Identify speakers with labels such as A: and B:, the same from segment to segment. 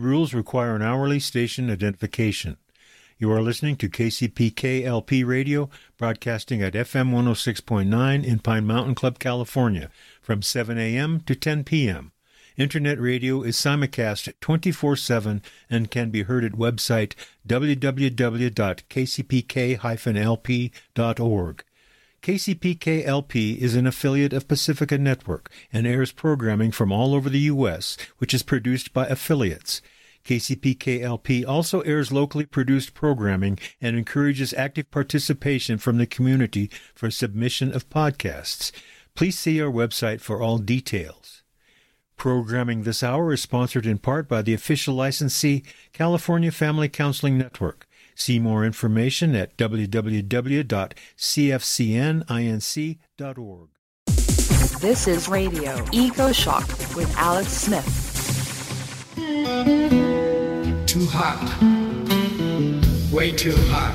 A: rules require an hourly station identification. You are listening to KCPK-LP Radio, broadcasting at FM 106.9 in Pine Mountain Club, California, from 7 a.m. to 10 p.m. Internet radio is simulcast 24/7 and can be heard at website www.kcpk-lp.org. KCPK-LP is an affiliate of Pacifica Network and airs programming from all over the U.S., which is produced by affiliates. KCPK-LP also airs locally produced programming and encourages active participation from the community for submission of podcasts. Please see our website for all details. Programming this hour is sponsored in part by the official licensee, California Family Counseling Network. See more information at www.cfcninc.org.
B: This is Radio EcoShock with Alex Smith.
C: Too hot. Way too hot.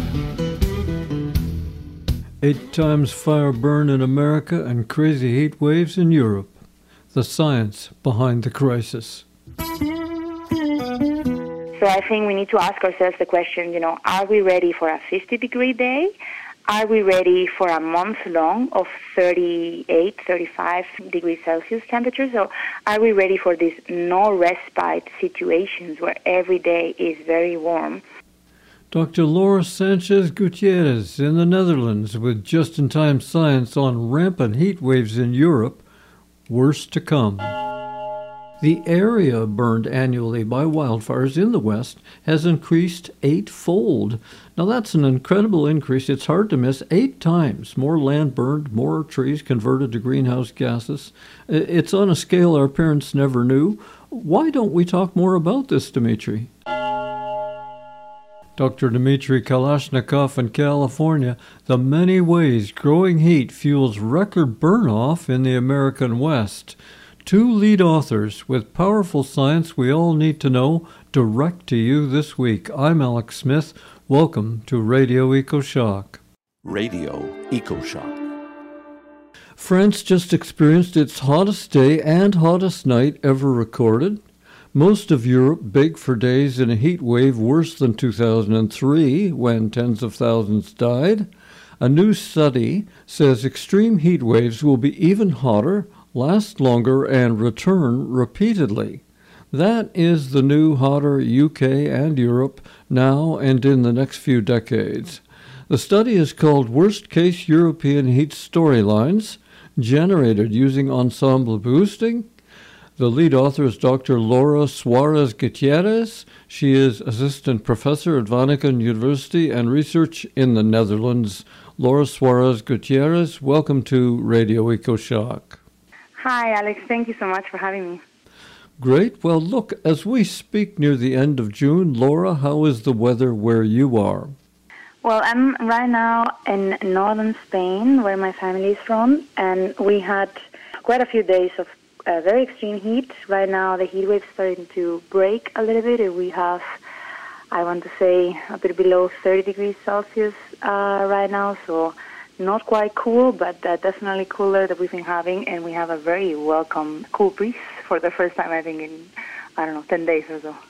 D: 8 times fire burn in America and crazy heat waves in Europe. The science behind the crisis.
E: So I think we need to ask ourselves the question, are we ready for a 50-degree day? Are we ready for a month long of 38, 35 degrees Celsius temperatures? Or are we ready for these no respite situations where every day is very warm?
D: Dr. Laura Sanchez Gutierrez in the Netherlands with just-in-time science on rampant heat waves in Europe. Worse to come. The area burned annually by wildfires in the West has increased 8-fold. Now that's an incredible increase. It's hard to miss. 8 times more land burned, more trees converted to greenhouse gases. It's on a scale our parents never knew. Why don't we talk more about this, Dmitry? Dr. Dmitry Kalashnikov in California, the many ways growing heat fuels record burn-off in the American West. 2 lead authors with powerful science we all need to know direct to you this week. I'm Alex Smith. Welcome to Radio EcoShock.
F: Radio EcoShock.
D: France just experienced its hottest day and hottest night ever recorded. Most of Europe baked for days in a heat wave worse than 2003, when tens of thousands died. A new study says extreme heat waves will be even hotter, last longer, and return repeatedly. That is the new hotter UK and Europe now and in the next few decades. The study is called Worst Case European Heat Storylines, generated using ensemble boosting. The lead author is Dr. Laura Suarez Gutierrez. She is assistant professor at Wageningen University and research in the Netherlands. Laura Suarez Gutierrez, welcome to Radio EcoShock.
E: Hi, Alex. Thank you so much for having me.
D: Great. Well, look, as we speak near the end of June, Laura, how is the weather where you are?
E: Well, I'm right now in northern Spain, where my family is from, and we had quite a few days of very extreme heat. Right now, the heat wave is starting to break a little bit. We have, I want to say, a bit below 30 degrees Celsius right now, so not quite cool, but definitely cooler than we've been having, and we have a very welcome cool breeze for the first time, I think, in, 10 days or so.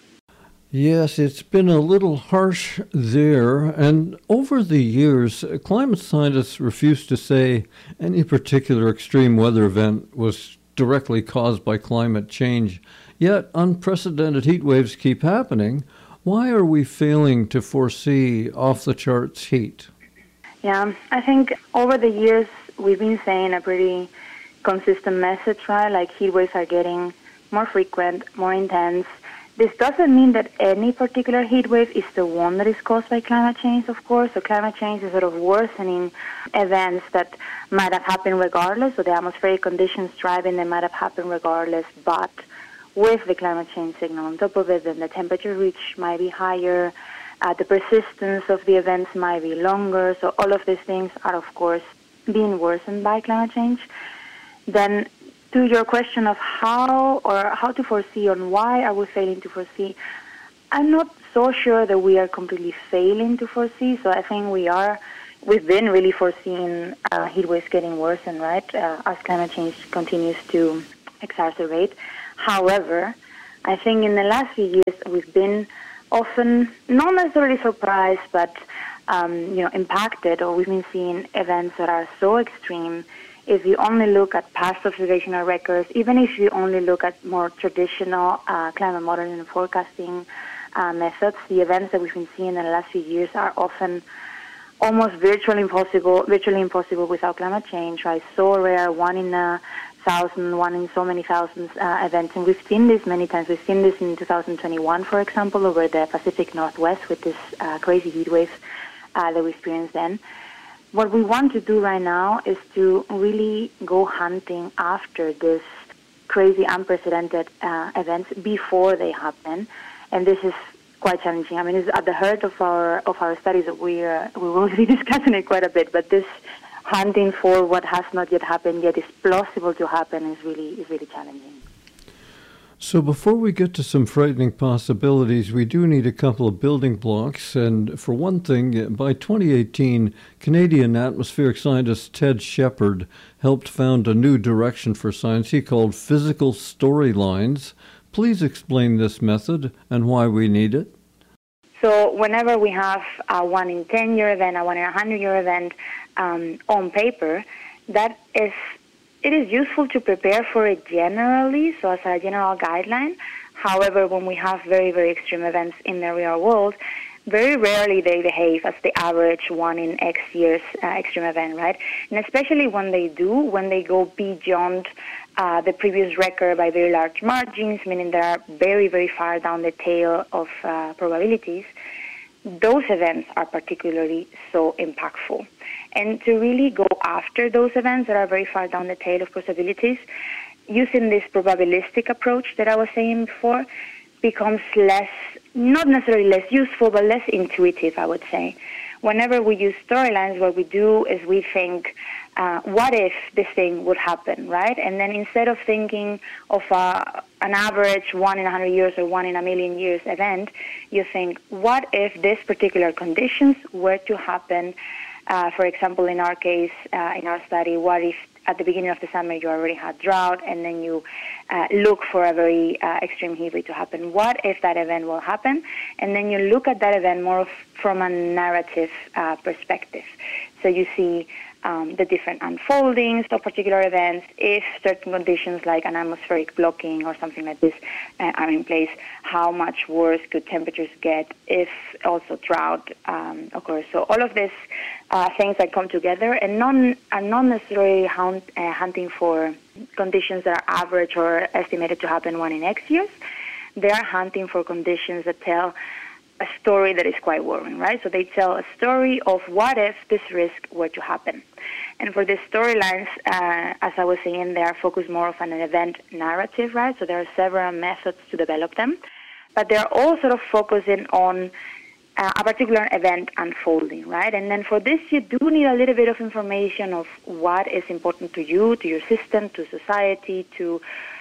D: Yes, it's been a little harsh there, and over the years, climate scientists refused to say any particular extreme weather event was directly caused by climate change. Yet unprecedented heat waves keep happening. Why are we failing to foresee off-the-charts heat?
E: Yeah, I think over the years we've been saying a pretty consistent message, right? Like heat waves are getting more frequent, more intense. This doesn't mean that any particular heat wave is the one that is caused by climate change, of course. So climate change is sort of worsening events that might have happened regardless. So the atmospheric conditions driving them might have happened regardless. But with the climate change signal on top of it, then the temperature reach might be higher. The persistence of the events might be longer. So all of these things are, of course, being worsened by climate change. Then to your question of how to foresee and why are we failing to foresee, I'm not so sure that we are completely failing to foresee. So I think we've been really foreseeing heat waves getting worse, and right, as climate change continues to exacerbate. However, I think in the last few years we've been often not necessarily surprised, but impacted, or we've been seeing events that are so extreme. If you only look at past observational records, even if you only look at more traditional climate modeling and forecasting methods, the events that we've been seeing in the last few years are often almost virtually impossible without climate change, right? So rare, 1 in 1,000, 1 in so many thousands events. And we've seen this many times. We've seen this in 2021, for example, over the Pacific Northwest with this crazy heat wave that we experienced then. What we want to do right now is to really go hunting after this crazy, unprecedented events before they happen, and this is quite challenging. I mean, it's at the heart of our studies. We will be discussing it quite a bit, but this hunting for what has not yet happened yet is plausible to happen is really challenging.
D: So before we get to some frightening possibilities, we do need a couple of building blocks. And for one thing, by 2018, Canadian atmospheric scientist Ted Shepard helped found a new direction for science he called physical storylines. Please explain this method and why we need it.
E: So whenever we have a 1 in 10 year event, a 1 in 100 year event on paper, it is useful to prepare for it generally, so as a general guideline. However, when we have very, very extreme events in the real world, very rarely they behave as the average 1 in X years extreme event, right? And especially when they go beyond the previous record by very large margins, meaning they are very, very far down the tail of probabilities, those events are particularly so impactful. And to really go after those events that are very far down the tail of possibilities, using this probabilistic approach that I was saying before, becomes not necessarily less useful, but less intuitive, I would say. Whenever we use storylines, what we do is we think, what if this thing would happen, right? And then instead of thinking of an average 1 in 100 years or 1 in a million years event, you think, what if these particular conditions were to happen? For example, in our case, in our study, what if at the beginning of the summer you already had drought and then you look for a very extreme heat wave to happen? What if that event will happen? And then you look at that event more from a narrative perspective. So you see the different unfoldings of particular events. If certain conditions like an atmospheric blocking or something like this are in place, how much worse could temperatures get if also drought occurs? So all of these things that come together and are not necessarily hunting for conditions that are average or estimated to happen 1 in X years. They are hunting for conditions that tell a story that is quite worrying, right? So they tell a story of what if this risk were to happen. And for these storylines, as I was saying, they are focused more on an event narrative, right? So there are several methods to develop them, but they're all sort of focusing on a particular event unfolding, right? And then for this, you do need a little bit of information of what is important to you, to your system, to society, to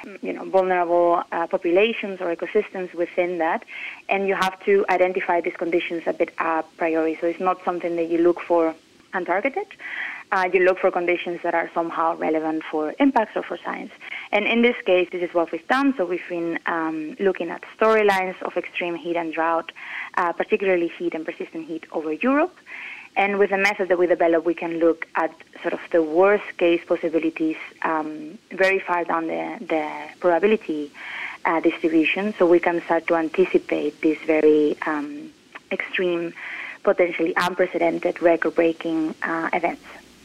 E: vulnerable populations or ecosystems within that. And you have to identify these conditions a bit a priori. So it's not something that you look for untargeted. You look for conditions that are somehow relevant for impacts or for science. And in this case, this is what we've done. So we've been looking at storylines of extreme heat and drought, particularly heat and persistent heat over Europe. And with the method that we developed, we can look at sort of the worst case possibilities very far down the probability distribution. So we can start to anticipate these very extreme, potentially unprecedented, record-breaking events.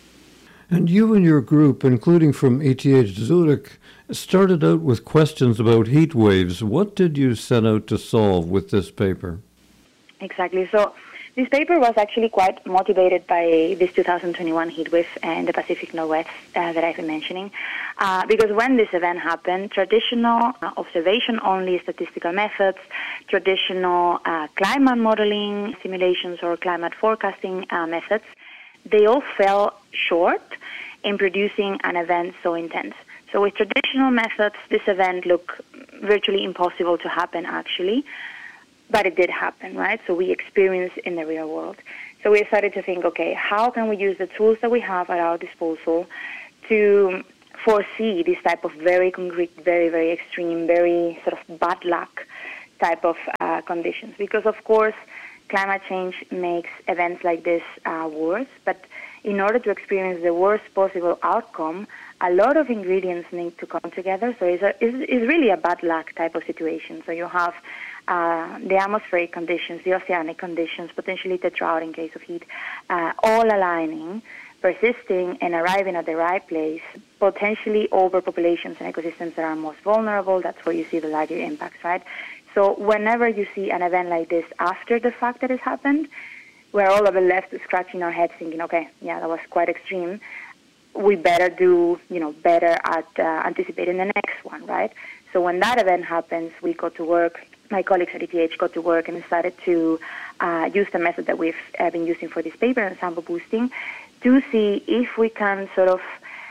D: And you and your group, including from ETH Zurich, started out with questions about heat waves. What did you set out to solve with this paper?
E: Exactly. So this paper was actually quite motivated by this 2021 heat wave in the Pacific Northwest that I've been mentioning. Because when this event happened, traditional observation-only statistical methods, traditional climate modeling simulations or climate forecasting methods, they all fell short in producing an event so intense. So with traditional methods, this event looked virtually impossible to happen, actually. But it did happen, right? So we experienced in the real world. So we started to think, okay, how can we use the tools that we have at our disposal to foresee this type of very concrete, very, very extreme, very sort of bad luck type of conditions. Because, of course, climate change makes events like this worse, but in order to experience the worst possible outcome, a lot of ingredients need to come together. So it's really a bad luck type of situation. So you have the atmospheric conditions, the oceanic conditions, potentially the drought in case of heat, all aligning, persisting and arriving at the right place, potentially over populations and ecosystems that are most vulnerable. That's where you see the larger impacts, right? So whenever you see an event like this after the fact that it happened, we're all of it left scratching our heads thinking, okay, yeah, that was quite extreme. We better do, better at anticipating the next one, right? So when that event happens, we go to work. My colleagues at ETH got to work and started to use the method that we've been using for this paper and sample boosting to see if we can sort of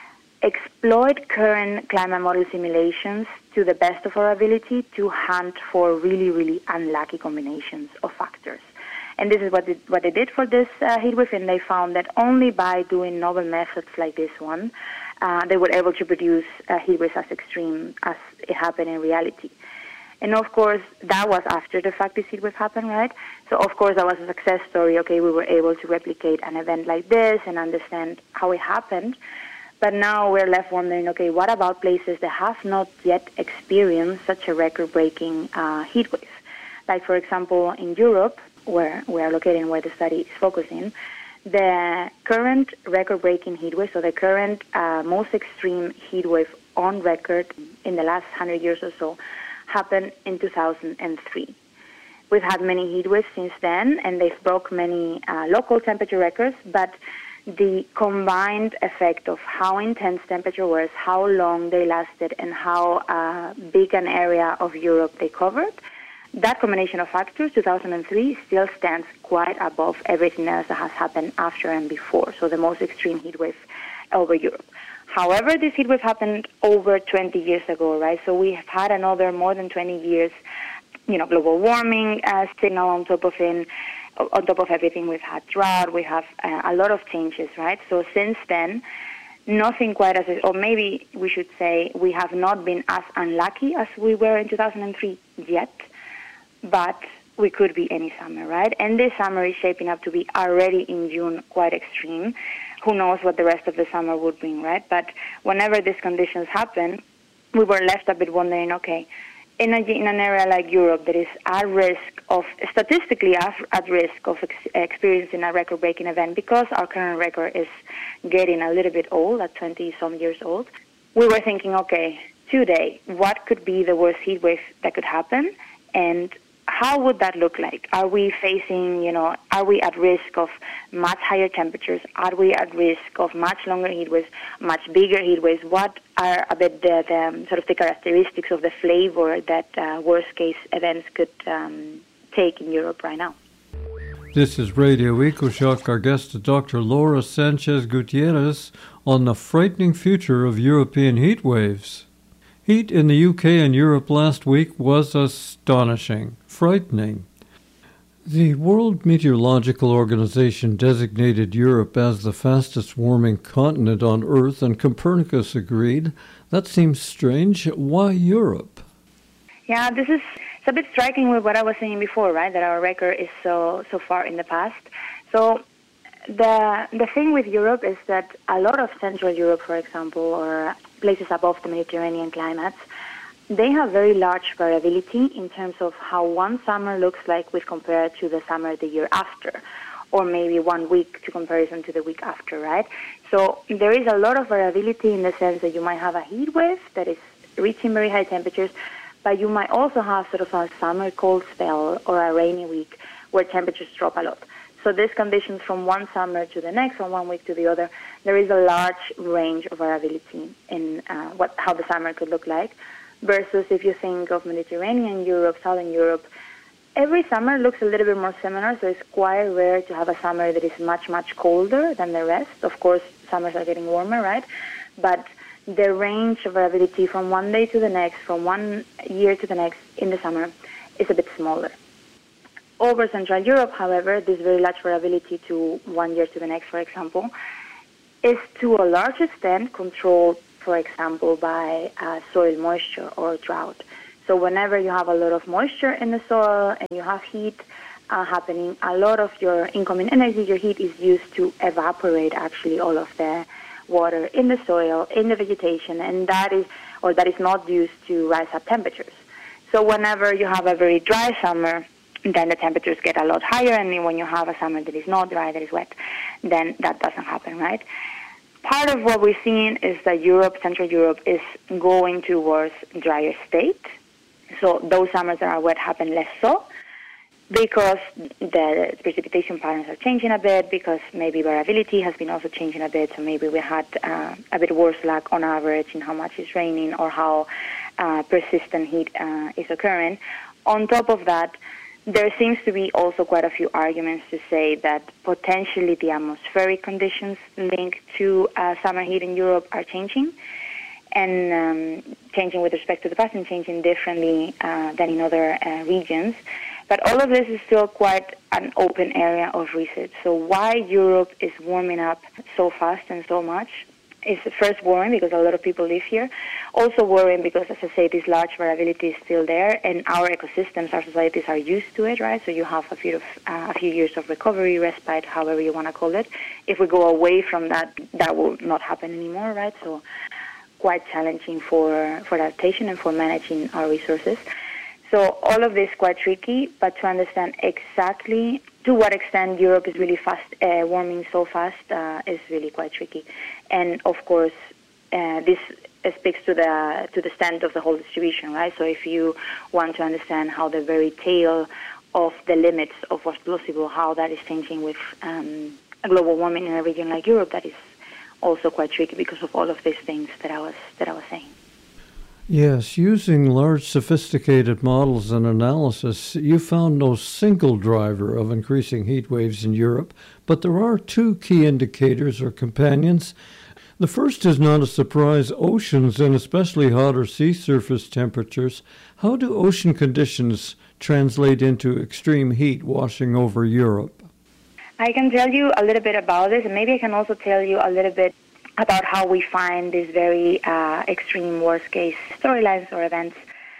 E: exploit current climate model simulations to the best of our ability to hunt for really, really unlucky combinations of factors. And this is what they did for this heatwave, and they found that only by doing novel methods like this one, they were able to produce heatwaves as extreme as it happened in reality. And of course, that was after the fact this heatwave happened, right? So of course, that was a success story. Okay, we were able to replicate an event like this and understand how it happened. But now we're left wondering, okay, what about places that have not yet experienced such a record-breaking heatwave? Like, for example, in Europe, where we are located and where the study is focusing, the current record-breaking heatwave, so the current most extreme heatwave on record in the last 100 years or so, happened in 2003. We've had many heatwaves since then, and they've broke many local temperature records, but the combined effect of how intense temperature was, how long they lasted, and how big an area of Europe they covered, that combination of factors, 2003, still stands quite above everything else that has happened after and before, so the most extreme heatwave over Europe. However, this heatwave happened over 20 years ago, right? So we have had another more than 20 years, global warming signal on top of everything. We've had drought, we have a lot of changes, right? So since then, nothing quite as, or maybe we should say we have not been as unlucky as we were in 2003 yet, but we could be any summer, right? And this summer is shaping up to be already in June quite extreme. Who knows what the rest of the summer would bring, right? But whenever these conditions happen, we were left a bit wondering, okay, in an area like Europe that is at risk of, statistically at risk of experiencing a record-breaking event because our current record is getting a little bit old, at 20-some years old, we were thinking, okay, today, what could be the worst heat wave that could happen? And how would that look like? Are we facing, are we at risk of much higher temperatures? Are we at risk of much longer heat waves, much bigger heat waves? What are a bit the sort of the characteristics of the flavor that worst-case events could take in Europe right now?
D: This is Radio EcoShock. Our guest is Dr. Laura Sanchez Gutierrez on the frightening future of European heat waves. Heat in the UK and Europe last week was astonishing, frightening. The World Meteorological Organization designated Europe as the fastest warming continent on Earth, and Copernicus agreed. That seems strange. Why Europe?
E: Yeah, it's a bit striking with what I was saying before, right? That our record is so far in the past. So the thing with Europe is that a lot of Central Europe, for example, or places above the Mediterranean climates, they have very large variability in terms of how one summer looks like with compared to the summer the year after, or maybe 1 week to comparison to the week after, right? So there is a lot of variability in the sense that you might have a heat wave that is reaching very high temperatures, but you might also have sort of a summer cold spell or a rainy week where temperatures drop a lot. So these conditions from one summer to the next, from 1 week to the other, there is a large range of variability in how the summer could look like. Versus if you think of Mediterranean Europe, Southern Europe, every summer looks a little bit more similar, so it's quite rare to have a summer that is much, much colder than the rest. Of course, summers are getting warmer, right? But the range of variability from one day to the next, from 1 year to the next in the summer is a bit smaller. Over Central Europe, however, this very large variability to 1 year to the next, for example, is to a large extent controlled for example, by soil moisture or drought. So whenever you have a lot of moisture in the soil and you have heat happening, a lot of your incoming energy, your heat, is used to evaporate actually all of the water in the soil, in the vegetation, and that is not used to rise up temperatures. So whenever you have a very dry summer, then the temperatures get a lot higher, and then when you have a summer that is not dry, that is wet, then that doesn't happen, right? Part of what we're seeing is that Central Europe, is going towards drier state. So those summers that are wet happen less so, because the precipitation patterns are changing a bit, because maybe variability has been also changing a bit, so maybe we had a bit worse luck on average in how much is raining or how persistent heat is occurring. On top of that, there seems to be also quite a few arguments to say that potentially the atmospheric conditions linked to summer heat in Europe are changing, and changing with respect to the past and changing differently than in other regions. But all of this is still quite an open area of research. So why Europe is warming up so fast and so much is first worrying because a lot of people live here. Also worrying because, as I say, this large variability is still there, and our ecosystems, our societies are used to it, right? So you have a few years of recovery, respite, however you want to call it. If we go away from that, that will not happen anymore, right? So quite challenging for adaptation and for managing our resources. So all of this is quite tricky, but to understand exactly to what extent Europe is really fast warming so fast is really quite tricky. And of course, this speaks to the extent of the whole distribution, right? So if you want to understand how the very tail of the limits of what's possible, how that is changing with global warming in a region like Europe, that is also quite tricky because of all of these things that I was saying.
D: Yes, using large sophisticated models and analysis, you found no single driver of increasing heat waves in Europe, but there are two key indicators or companions. The first is not a surprise: oceans, and especially hotter sea surface temperatures. How do ocean conditions translate into extreme heat washing over Europe?
E: I can tell you a little bit about this, and maybe I can also tell you a little bit about how we find these very extreme worst-case storylines or events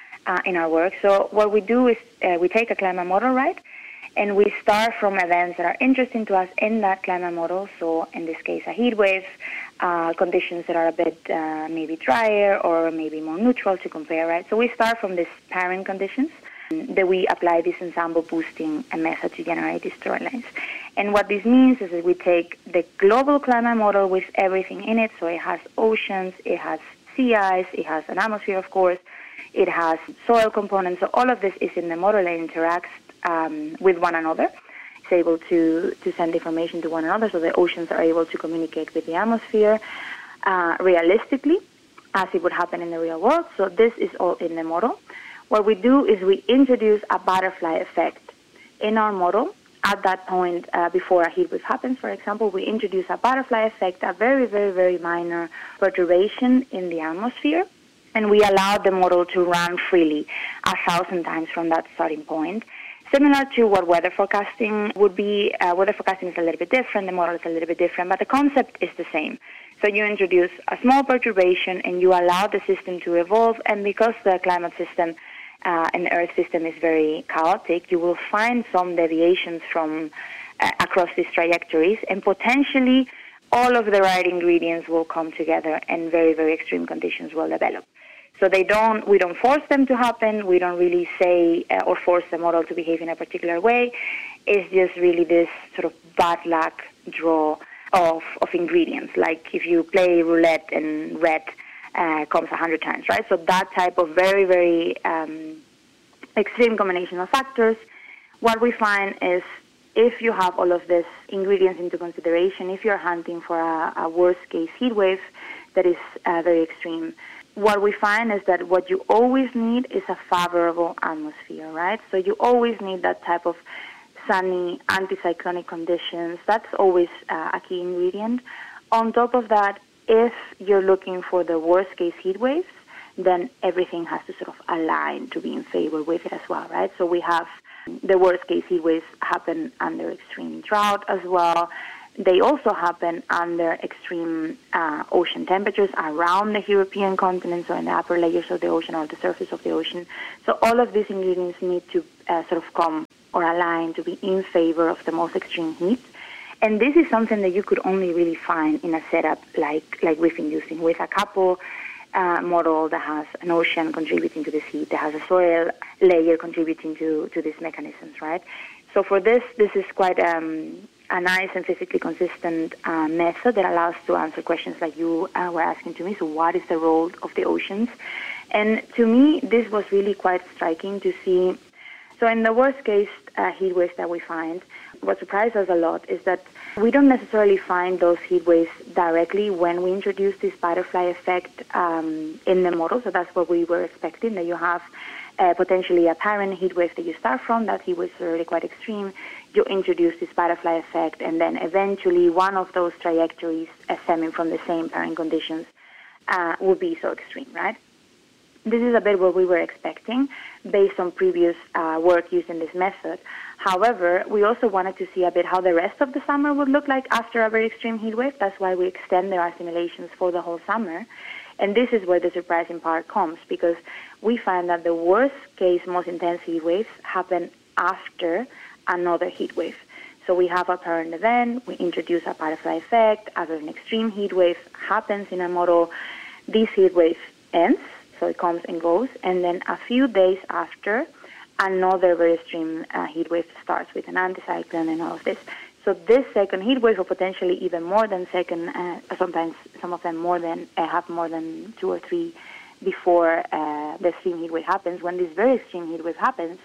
E: in our work. So what we do is we take a climate model, right? And we start from events that are interesting to us in that climate model. So in this case, a heat wave, conditions that are a bit maybe drier or maybe more neutral to compare, right? So we start from these parent conditions that we apply this ensemble boosting method to generate these storylines. And what this means is that we take the global climate model with everything in it. So it has oceans, it has sea ice, it has an atmosphere, of course, it has soil components. So all of this is in the model and interacts with one another. It's able to send information to one another. So the oceans are able to communicate with the atmosphere realistically, as it would happen in the real world. So this is all in the model. What we do is we introduce a butterfly effect in our model. At that point, before a heat wave happens, for example, we introduce a butterfly effect, a very, very, very minor perturbation in the atmosphere, and we allow the model to run freely 1,000 times from that starting point. Similar to what weather forecasting would be, weather forecasting is a little bit different, the model is a little bit different, but the concept is the same. So you introduce a small perturbation and you allow the system to evolve, and because the climate system and the Earth system is very chaotic, you will find some deviations from across these trajectories, and potentially all of the right ingredients will come together and very, very extreme conditions will develop. So we don't force them to happen. We don't really say or force the model to behave in a particular way. It's just really this sort of bad luck draw of ingredients. Like if you play roulette and red comes 100 times, right? So that type of very, very extreme combination of factors. What we find is if you have all of these ingredients into consideration, if you're hunting for a worst-case heat wave that is very extreme, what we find is that what you always need is a favorable atmosphere, right? So you always need that type of sunny, anticyclonic conditions. That's always a key ingredient. On top of that, if you're looking for the worst-case heat waves, then everything has to sort of align to be in favor with it as well, right? So we have the worst-case heat waves happen under extreme drought as well. they also happen under extreme ocean temperatures around the European continent, so in the upper layers of the ocean or the surface of the ocean. So all of these ingredients need to sort of come or align to be in favor of the most extreme heat. And this is something that you could only really find in a setup like we've been using, with a couple model that has an ocean contributing to this heat, that has a soil layer contributing to these mechanisms, right? So for this is quite a nice and physically consistent method that allows to answer questions like you were asking to me. So what is the role of the oceans? And to me, this was really quite striking to see. So in the worst case heat waves that we find, what surprised us a lot is that we don't necessarily find those heat waves directly when we introduce this butterfly effect in the model. So that's what we were expecting, that you have potentially a parent heat wave that you start from. That heat wave is already quite extreme. You introduce this butterfly effect, and then eventually one of those trajectories stemming from the same parent conditions will be so extreme, right? This is a bit what we were expecting based on previous work using this method. However, we also wanted to see a bit how the rest of the summer would look like after a very extreme heat wave. That's why we extended our simulations for the whole summer. And this is where the surprising part comes, because we find that the worst case, most intense heat waves happen after another heat wave. So we have a parent event, we introduce a butterfly effect, after an extreme heat wave happens in a model, this heat wave ends, so it comes and goes, and then a few days after, another very extreme heat wave starts with an anticyclone and all of this. So this second heat wave, or potentially even more than second, sometimes some of them have more than 2 or 3 before the extreme heat wave happens. When this very extreme heat wave happens,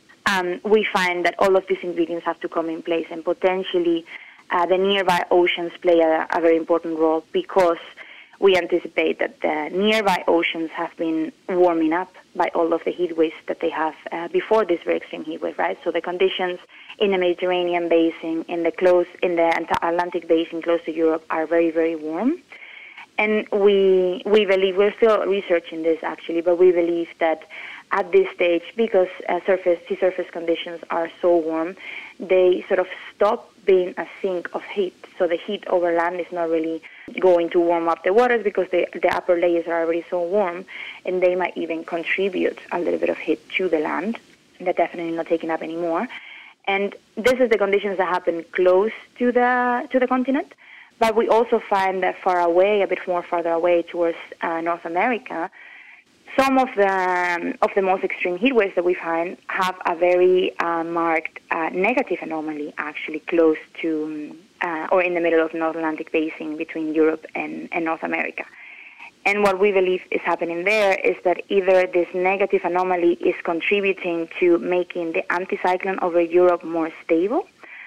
E: we find that all of these ingredients have to come in place, and potentially the nearby oceans play a very important role, because we anticipate that the nearby oceans have been warming up by all of the heat waves that they have before this very extreme heat wave, right? So the conditions in the Mediterranean basin, in the Atlantic basin close to Europe, are very, very warm. And we believe, we're still researching this actually, but we believe that at this stage, because sea surface conditions are so warm, they sort of stop being a sink of heat. So the heat over land is not really going to warm up the waters, because the upper layers are already so warm, and they might even contribute a little bit of heat to the land. They're definitely not taking up anymore. And this is the conditions that happen close to the continent. But we also find that far away, a bit more farther away towards North America, some of the most extreme heat waves that we find have a very marked negative anomaly, actually close to or in the middle of the North Atlantic basin between Europe and North America. And what we believe is happening there is that either this negative anomaly is contributing to making the anticyclone over Europe more stable,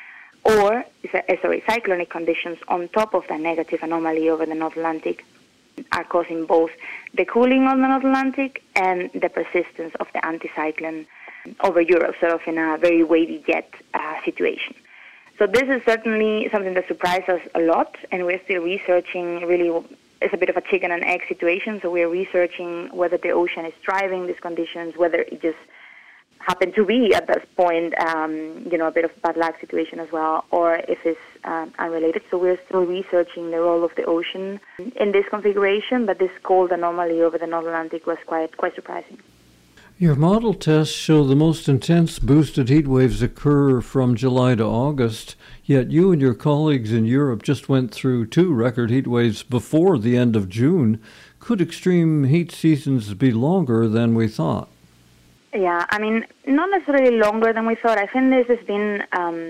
E: or cyclonic conditions on top of the negative anomaly over the North Atlantic are causing both the cooling of the North Atlantic and the persistence of the anticyclone over Europe, sort of in a very wavy jet situation. So this is certainly something that surprised us a lot, and we're still researching. Really, it's a bit of a chicken and egg situation, so we're researching whether the ocean is driving these conditions, whether it just happened to be at this point, a bit of bad luck situation as well, or if it's unrelated. So we're still researching the role of the ocean in this configuration, but this cold anomaly over the North Atlantic was quite surprising.
D: Your model tests show the most intense boosted heat waves occur from July to August, yet you and your colleagues in Europe just went through 2 record heat waves before the end of June. Could extreme heat seasons be longer than we thought?
E: Yeah, I mean, not necessarily longer than we thought. I think this has been,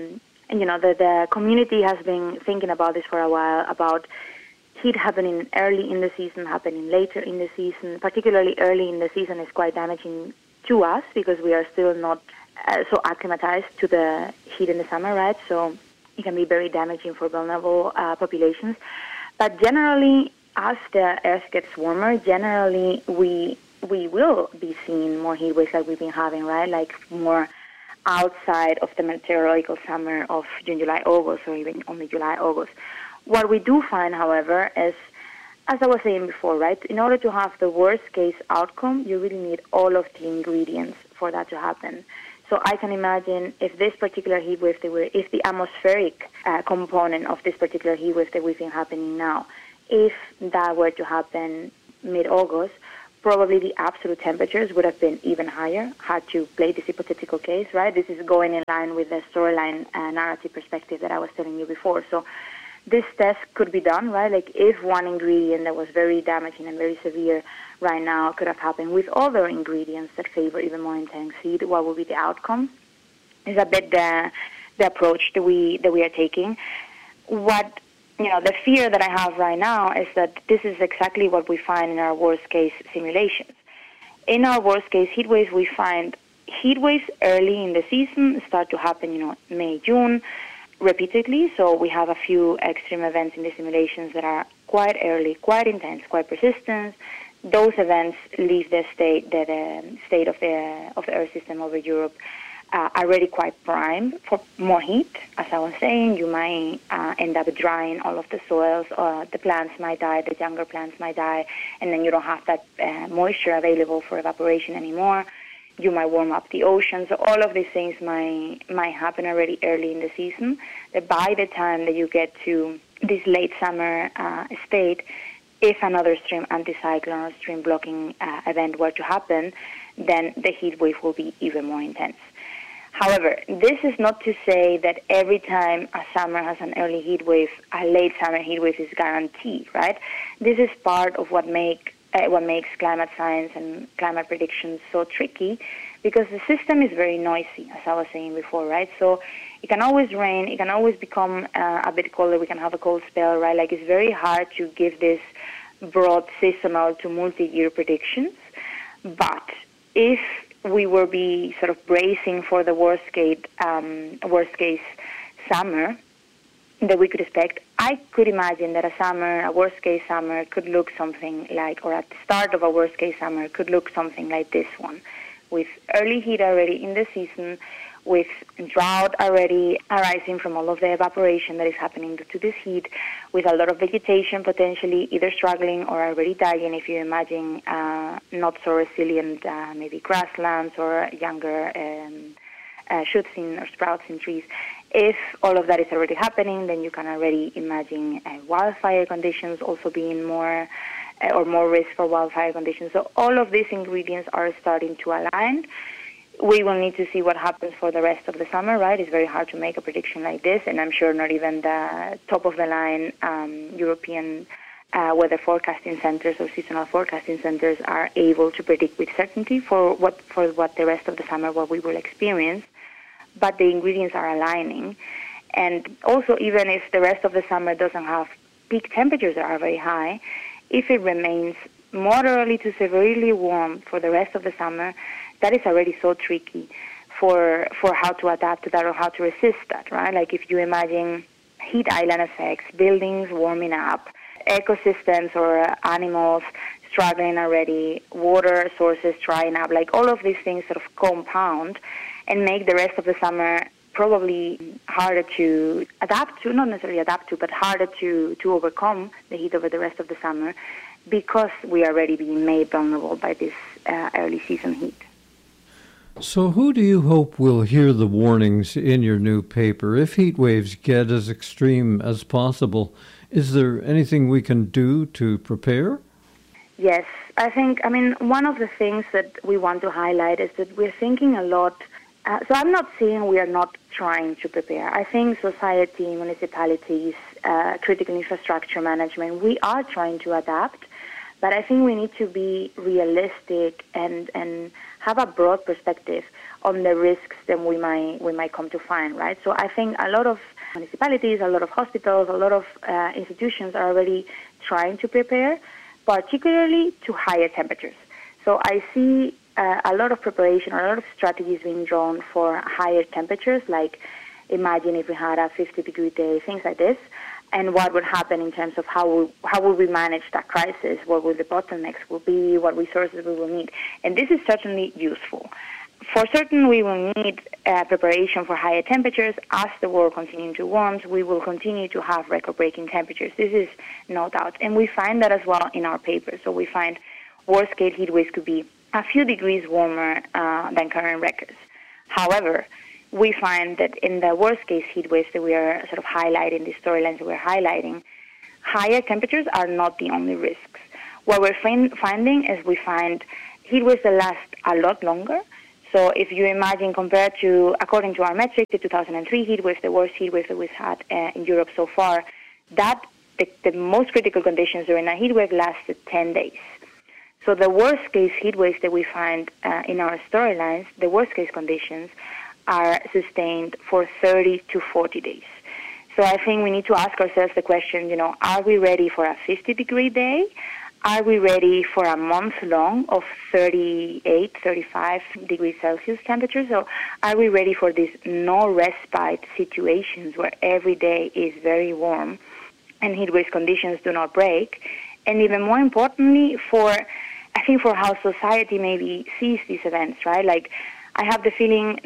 E: the community has been thinking about this for a while, about heat happening early in the season, happening later in the season. Particularly early in the season is quite damaging to us, because we are still not so acclimatized to the heat in the summer, right? So it can be very damaging for vulnerable populations. But generally, as the earth gets warmer, generally we will be seeing more heat waves like we've been having, right? Like more outside of the meteorological summer of June, July, August, or even only July, August. What we do find, however, is, as I was saying before, right, in order to have the worst case outcome, you really need all of the ingredients for that to happen. So I can imagine if this particular heat wave, if the atmospheric component of this particular heat wave that we've been happening now, if that were to happen mid-August, probably the absolute temperatures would have been even higher, had to play this hypothetical case, right? This is going in line with the storyline narrative perspective that I was telling you before. So this test could be done, right? Like if one ingredient that was very damaging and very severe right now could have happened with other ingredients that favor even more intense heat, what would be the outcome? Is a bit the approach that we are taking. What the fear that I have right now is that this is exactly what we find in our worst case simulations. In our worst case heat waves, we find heat waves early in the season start to happen, May, June, repeatedly. So we have a few extreme events in the simulations that are quite early, quite intense, quite persistent. Those events leave the state of the Earth system over Europe already quite primed for more heat. As I was saying, you might end up drying all of the soils, or the plants might die, the younger plants might die, and then you don't have that moisture available for evaporation anymore. You might warm up the ocean. So all of these things might happen already early in the season. That by the time that you get to this late summer state, if another extreme anticyclone or stream blocking event were to happen, then the heat wave will be even more intense. However, this is not to say that every time a summer has an early heat wave, a late summer heat wave is guaranteed, right? This is part of what makes climate science and climate predictions so tricky, because the system is very noisy, as I was saying before, right? So it can always rain, it can always become a bit colder, we can have a cold spell, right? Like it's very hard to give this broad seasonal to multi-year predictions. But if we will be sort of bracing for the worst case summer that we could expect, I could imagine that a worst case summer could look something like, or at the start of a worst case summer could look something like this one, with early heat already in the season, with drought already arising from all of the evaporation that is happening due to this heat, with a lot of vegetation potentially either struggling or already dying, if you imagine not so resilient maybe grasslands or younger shoots or sprouts in trees. If all of that is already happening, then you can already imagine wildfire conditions also being more risk for wildfire conditions. So all of these ingredients are starting to align. We will need to see what happens for the rest of the summer, right? It's very hard to make a prediction like this, and I'm sure not even the top-of-the-line European weather forecasting centers or seasonal forecasting centers are able to predict with certainty for what the rest of the summer, what we will experience. But the ingredients are aligning. And also, even if the rest of the summer doesn't have peak temperatures that are very high, if it remains moderately to severely warm for the rest of the summer, that is already so tricky for how to adapt to that or how to resist that, right? Like if you imagine heat island effects, buildings warming up, ecosystems or animals struggling already, water sources drying up, like all of these things sort of compound and make the rest of the summer probably harder to adapt to, not necessarily adapt to, but harder to overcome the heat over the rest of the summer, because we are already being made vulnerable by this early season heat.
D: So who do you hope will hear the warnings in your new paper? If heat waves get as extreme as possible, is there anything we can do to prepare?
E: Yes, one of the things that we want to highlight is that we're thinking a lot. So I'm not saying we are not trying to prepare. I think society, municipalities, critical infrastructure management, we are trying to adapt, but I think we need to be realistic and have a broad perspective on the risks that we might come to find, right? So I think a lot of municipalities, a lot of hospitals, a lot of institutions are already trying to prepare, particularly to higher temperatures. So I see a lot of preparation or a lot of strategies being drawn for higher temperatures, like imagine if we had a 50-degree day, things like this, and what would happen in terms of how will we manage that crisis, what will the bottlenecks will be, what resources we will need. And this is certainly useful. For certain, we will need preparation for higher temperatures. As the world continues to warm, we will continue to have record-breaking temperatures. This is no doubt. And we find that as well in our paper. So we find worst-case heat waves could be a few degrees warmer than current records. However, we find that in the worst-case heat waves that we are sort of highlighting, the storylines that we're highlighting, higher temperatures are not the only risks. What we're finding is we find heat waves that last a lot longer. So if you imagine, compared to, according to our metric, the 2003 heat wave, the worst heat wave that we've had in Europe so far, that the most critical conditions during a heat wave lasted 10 days. So the worst-case heat waves that we find in our storylines, the worst-case conditions, are sustained for 30 to 40 days. So I think we need to ask ourselves the question, are we ready for a 50-degree day? Are we ready for a month long of 38, 35 degrees Celsius temperature? So are we ready for these no respite situations where every day is very warm and heat wave conditions do not break? And even more importantly, for how society maybe sees these events, right? Like, I have the feeling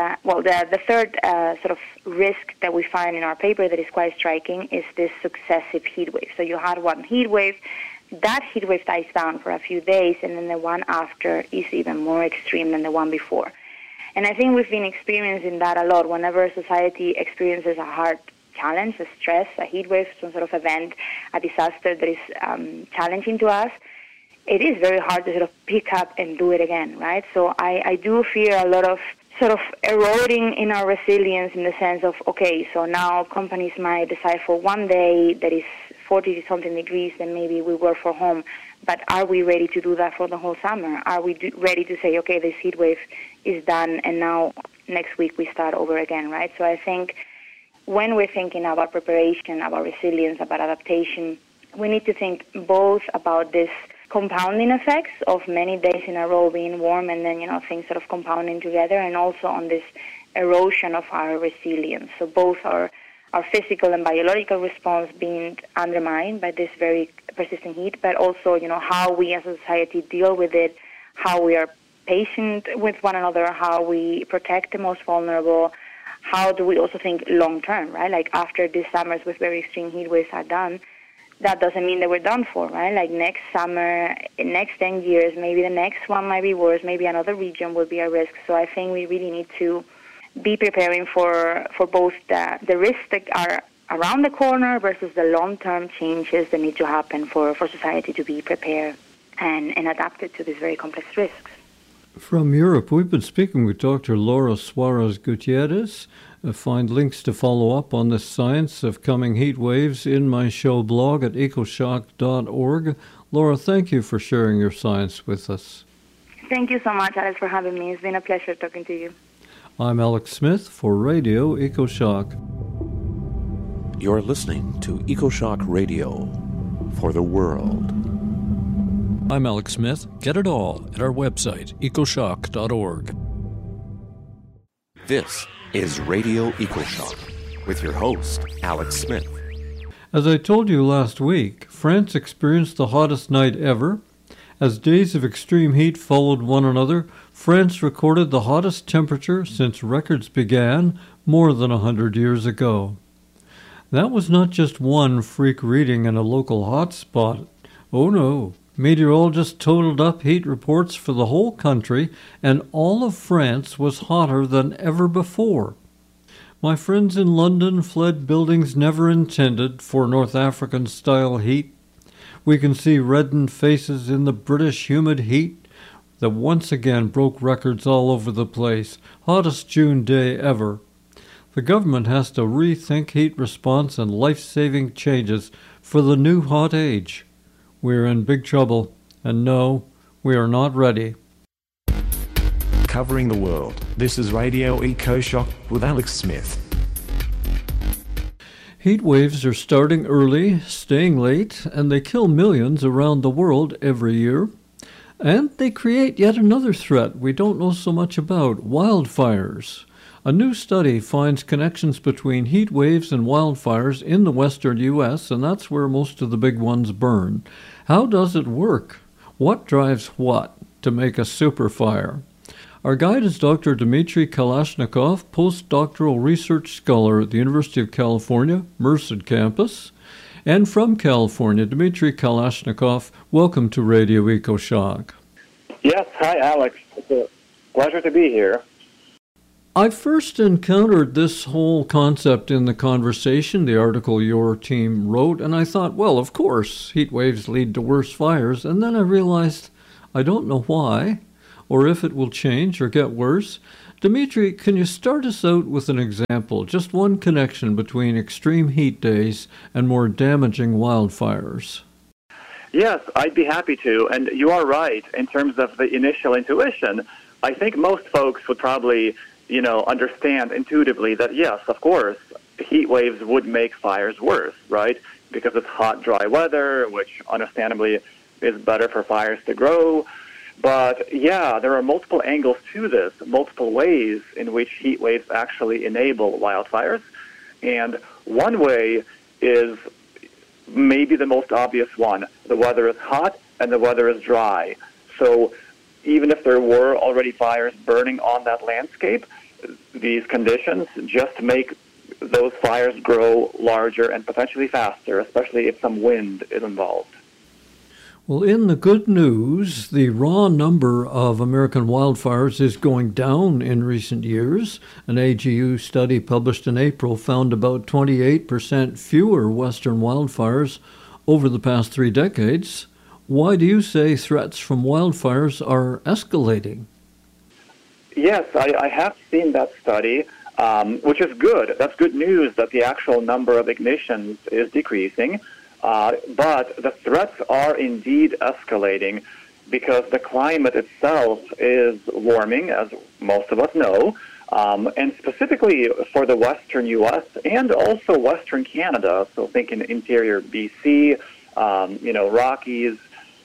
E: the third sort of risk that we find in our paper that is quite striking is this successive heat wave. So you had one heat wave, that heat wave dies down for a few days, and then the one after is even more extreme than the one before. And I think we've been experiencing that a lot. Whenever society experiences a hard challenge, a stress, a heat wave, some sort of event, a disaster that is challenging to us, it is very hard to sort of pick up and do it again, right? So I do fear a lot of sort of eroding in our resilience in the sense of, okay, so now companies might decide for one day that is 40-something degrees, then maybe we work from home. But are we ready to do that for the whole summer? Are we ready to say, okay, this heat wave is done, and now next week we start over again, right? So I think when we're thinking about preparation, about resilience, about adaptation, we need to think both about this compounding effects of many days in a row being warm and then, things sort of compounding together, and also on this erosion of our resilience. So both our physical and biological response being undermined by this very persistent heat, but also, how we as a society deal with it, how we are patient with one another, how we protect the most vulnerable, how do we also think long-term, right? Like, after these summers with very extreme heat waves are done, that doesn't mean that we're done for, right? Like, next summer, in next 10 years, maybe the next one might be worse, maybe another region will be a risk. So I think we really need to be preparing for both the risks that are around the corner versus the long-term changes that need to happen for society to be prepared and adapted to these very complex risks.
D: From Europe, we've been speaking with Dr. Laura Suarez Gutierrez. Find links to follow up on the science of coming heat waves in my show blog at ecoshock.org. Laura, thank you for sharing your science with us.
E: Thank you so much, Alex, for having me. It's been a pleasure talking to you. I'm
D: Alex Smith for Radio EcoShock.
F: You're listening to EcoShock Radio for the world.
G: I'm Alex Smith. Get it all at our website, ecoshock.org.
F: This is Radio EcoShock with your host, Alex Smith.
D: As I told you last week, France experienced the hottest night ever. As days of extreme heat followed one another, France recorded the hottest temperature since records began more than 100 years ago. That was not just one freak reading in a local hotspot. Oh no. Meteorologists totaled up heat reports for the whole country, and all of France was hotter than ever before. My friends in London fled buildings never intended for North African-style heat. We can see reddened faces in the British humid heat that once again broke records all over the place. Hottest June day ever. The government has to rethink heat response and life-saving changes for the new hot age. We're in big trouble, and no, we are not ready.
H: Covering the world, this is Radio EcoShock with Alex Smith.
D: Heat waves are starting early, staying late, and they kill millions around the world every year. And they create yet another threat we don't know so much about, wildfires. A new study finds connections between heat waves and wildfires in the western U.S., and that's where most of the big ones burn. How does it work? What drives what to make a super fire? Our guide is Dr. Dmitry Kalashnikov, postdoctoral research scholar at the University of California, Merced campus. And from California, Dmitry Kalashnikov, welcome to Radio EcoShock.
I: Yes, hi Alex. It's a pleasure to be here.
D: I first encountered this whole concept in the conversation, the article your team wrote, and I thought, well, of course, heat waves lead to worse fires. And then I realized I don't know why, or if it will change or get worse. Dimitri, can you start us out with an example, just one connection between extreme heat days and more damaging wildfires?
I: Yes, I'd be happy to. And you are right in terms of the initial intuition. I think most folks would probably understand intuitively that, yes, of course, heat waves would make fires worse, right? Because it's hot, dry weather, which understandably is better for fires to grow. But, yeah, there are multiple angles to this, multiple ways in which heat waves actually enable wildfires. And one way is maybe the most obvious one. The weather is hot and the weather is dry. So even if there were already fires burning on that landscape, these conditions just make those fires grow larger and potentially faster, especially if some wind is involved.
D: Well, in the good news, the raw number of American wildfires is going down in recent years. An AGU study published in April found about 28% fewer Western wildfires over the past 3 decades. Why do you say threats from wildfires are escalating?
I: Yes, I have seen that study, which is good. That's good news that the actual number of ignitions is decreasing. But the threats are indeed escalating because the climate itself is warming, as most of us know, and specifically for the western U.S. and also western Canada, so think in interior BC, Rockies.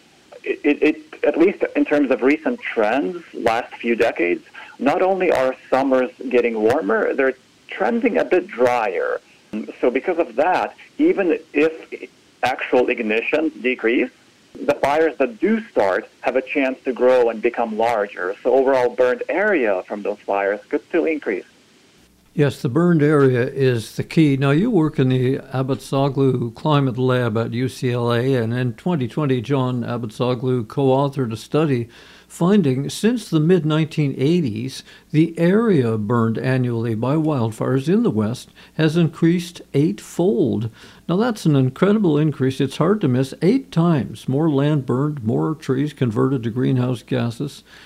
I: It at least in terms of recent trends, last few decades, not only are summers getting warmer, they're trending a bit drier. So because of that, even if actual ignitions decrease, the fires that do start have a chance to grow and become larger. So overall burned area from those fires could still increase.
D: Yes, the burned area is the key. Now, you work in the Abbotsoglu Climate Lab at UCLA, and in 2020, John Abbotsoglu co-authored a study finding since the mid-1980s, the area burned annually by wildfires in the West has increased 8-fold. Now, that's an incredible increase. It's hard to miss. 8 times more land burned, more trees converted to greenhouse gases.